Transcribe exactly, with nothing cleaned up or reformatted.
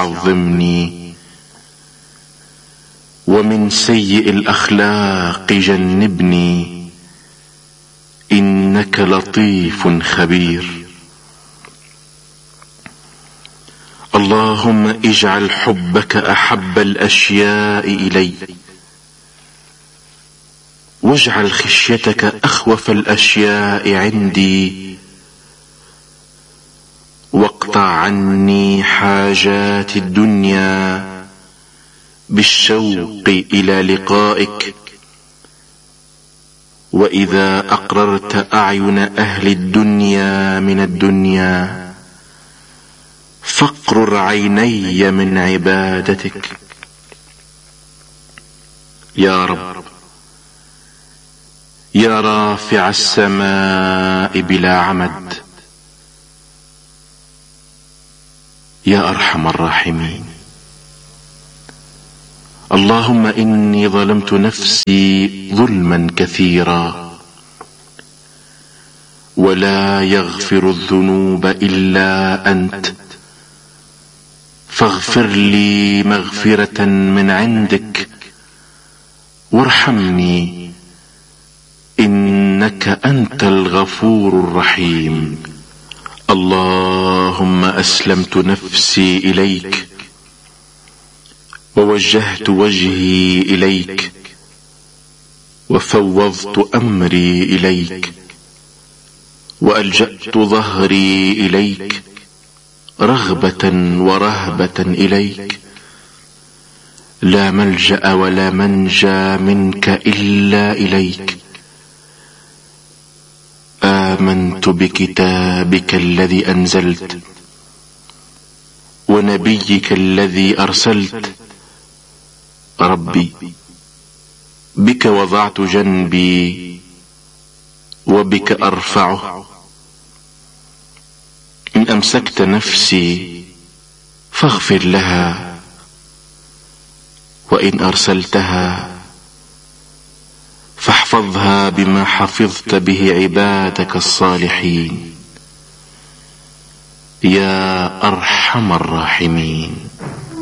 عظمني، ومن سيء الأخلاق جنبني، إنك لطيف خبير. اللهم اجعل حبك أحب الأشياء إلي، واجعل خشيتك أخوف الأشياء عندي، واقطع عني حاجات الدنيا بالشوق إلى لقائك. وإذا أقررت أعين أهل الدنيا من الدنيا فاقرر عيني من عبادتك. يا رب، يا رافع السماء بلا عمد، يا أرحم الراحمين. اللهم إني ظلمت نفسي ظلما كثيرا، ولا يغفر الذنوب إلا أنت، فاغفر لي مغفرة من عندك، وارحمني إنك أنت الغفور الرحيم. اللهم أسلمت نفسي إليك، ووجهت وجهي إليك، وفوضت أمري إليك، وألجأت ظهري إليك، رغبة ورهبة إليك. لا ملجأ ولا منجى منك إلا إليك. آمنت بكتابك الذي أنزلت، ونبيك الذي أرسلت. ربي، بك وضعت جنبي، وبك أرفعه. إن أمسكت نفسي فاغفر لها، وإن أرسلتها فاحفظها بما حفظت به عبادك الصالحين، يا أرحم الراحمين.